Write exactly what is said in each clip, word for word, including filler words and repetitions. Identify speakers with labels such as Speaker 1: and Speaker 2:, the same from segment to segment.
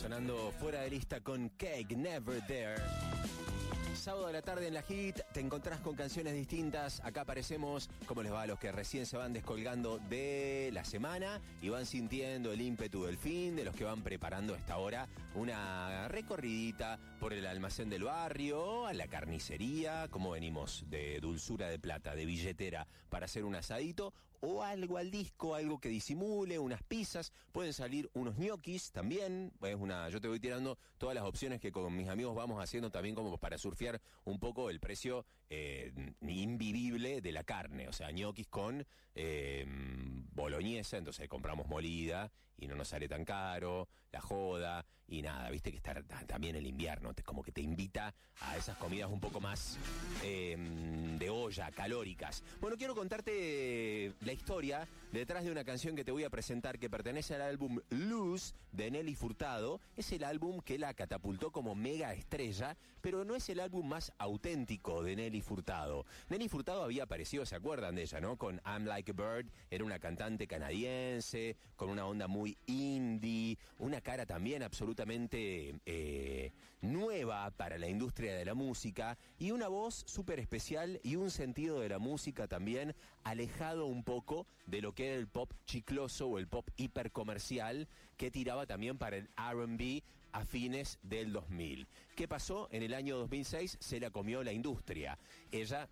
Speaker 1: Sonando Fuera de Lista con Cake, Never There. Sábado de la tarde en la Hit, te encontrás con canciones distintas. Acá aparecemos, ¿cómo les va a los que recién se van descolgando de la semana y van sintiendo el ímpetu del fin, de los que van preparando a esta hora una recorridita por el almacén del barrio, a la carnicería, como venimos de dulzura de plata, de billetera, para hacer un asadito, o algo al disco, algo que disimule, unas pizzas, pueden salir unos ñoquis también. Es una, yo te voy tirando todas las opciones que con mis amigos vamos haciendo también como para surfear un poco el precio eh, invivible de la carne, o sea, ñoquis con eh, boloñesa, entonces compramos molida y no nos sale tan caro, la joda y nada, viste que está también el invierno, te, como que te invita a esas comidas un poco más eh, de olla, calóricas. Bueno, quiero contarte la historia detrás de una canción que te voy a presentar que pertenece al álbum Luz de Nelly Furtado. Es el álbum que la catapultó como mega estrella, pero no es el álbum más auténtico de Nelly Furtado. Nelly Furtado había aparecido, ¿se acuerdan de ella, no? Con I'm Like a Bird, era una cantante canadiense, con una onda muy indie, una cara también absolutamente eh, nueva para la industria de la música, y una voz súper especial y un sentido de la música también alejado un poco de lo que era el pop chicloso o el pop hipercomercial que tiraba también para el R and B a fines del dos mil. ¿Qué pasó? En el año dos mil seis se la comió la industria. Ella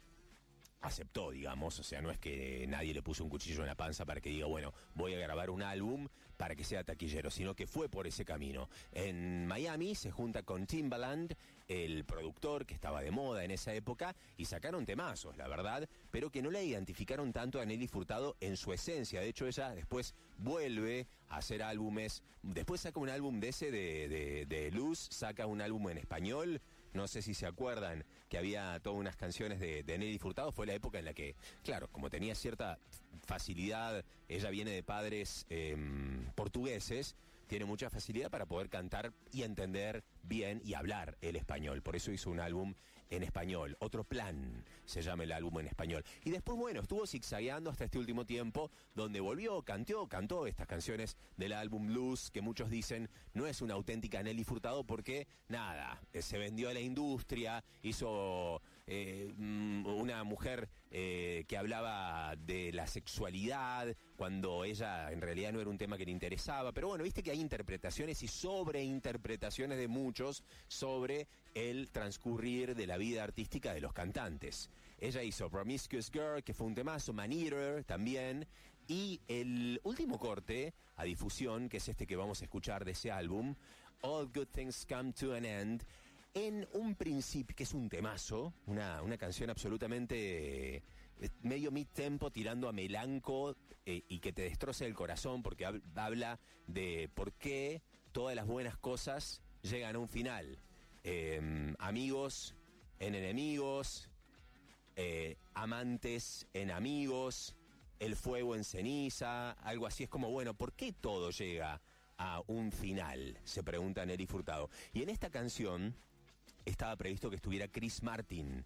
Speaker 1: aceptó, digamos, o sea, no es que nadie le puso un cuchillo en la panza para que diga, bueno, voy a grabar un álbum para que sea taquillero, sino que fue por ese camino. En Miami se junta con Timbaland, el productor que estaba de moda en esa época, y sacaron temazos, la verdad, pero que no la identificaron tanto a Nelly Furtado en su esencia. De hecho, ella después vuelve a hacer álbumes, después saca un álbum de ese de, de, de Luz, saca un álbum en español. No sé si se acuerdan que había todas unas canciones de, de Nelly Furtado. Fue la época en la que, claro, como tenía cierta facilidad, ella viene de padres eh, portugueses, tiene mucha facilidad para poder cantar y entender bien y hablar el español. Por eso hizo un álbum en español. Otro Plan se llama el álbum en español. Y después, bueno, estuvo zigzagueando hasta este último tiempo, donde volvió, cantó, cantó estas canciones del álbum Luz, que muchos dicen no es una auténtica Nelly Furtado porque, nada, se vendió a la industria, hizo eh, una mujer eh, que hablaba de la sexualidad, cuando ella en realidad no era un tema que le interesaba. Pero bueno, viste que hay interpretaciones y sobreinterpretaciones de muchos sobre el transcurrir de la vida artística de los cantantes. Ella hizo Promiscuous Girl, que fue un temazo, Man Eater también, y el último corte a difusión, que es este que vamos a escuchar de ese álbum, All Good Things Come to an End, en un principio, que es un temazo, una, una canción absolutamente eh, medio mid-tempo, tirando a melanco, eh, y que te destroza el corazón, porque hab- habla de por qué todas las buenas cosas llegan a un final. Eh, amigos en enemigos, eh, amantes en amigos, el fuego en ceniza, algo así. Es como, bueno, ¿por qué todo llega a un final?, se pregunta Nelly Furtado. Y en esta canción estaba previsto que estuviera Chris Martin,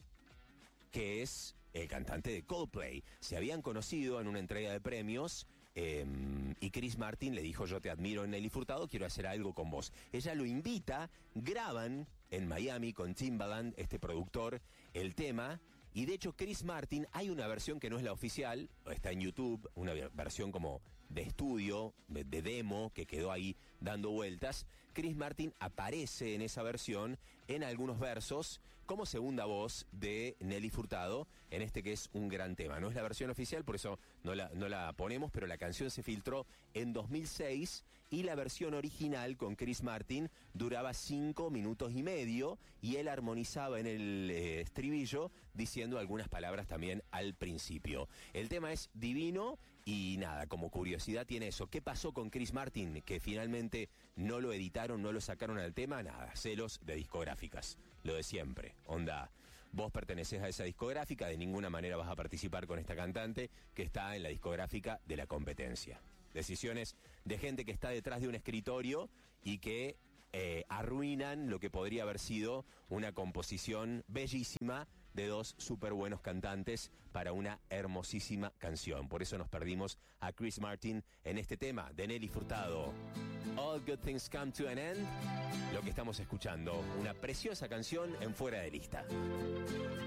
Speaker 1: que es el cantante de Coldplay. Se habían conocido en una entrega de premios eh, y Chris Martin le dijo: yo te admiro, Nelly Furtado, quiero hacer algo con vos. Ella lo invita, graban en Miami con Timbaland, este productor, el tema. Y de hecho Chris Martin, hay una versión que no es la oficial, está en YouTube, una versión como de estudio, de, de demo, que quedó ahí dando vueltas. Chris Martin aparece en esa versión en algunos versos como segunda voz de Nelly Furtado, en este que es un gran tema. No es la versión oficial, por eso no la, no la ponemos, pero la canción se filtró en dos mil seis y la versión original con Chris Martin duraba cinco minutos y medio y él armonizaba en el eh, estribillo diciendo algunas palabras también al principio. El tema es divino y nada, como curiosidad tiene eso. ¿Qué pasó con Chris Martin? Que finalmente no lo editaron, no lo sacaron al tema. Nada, celos de discográficas. Lo de siempre. Onda, vos pertenecés a esa discográfica, de ninguna manera vas a participar con esta cantante que está en la discográfica de la competencia. Decisiones de gente que está detrás de un escritorio y que eh, arruinan lo que podría haber sido una composición bellísima de dos súper buenos cantantes para una hermosísima canción. Por eso nos perdimos a Chris Martin en este tema de Nelly Furtado. All Good Things Come to an End. Lo que estamos escuchando, una preciosa canción en Fuera de Lista.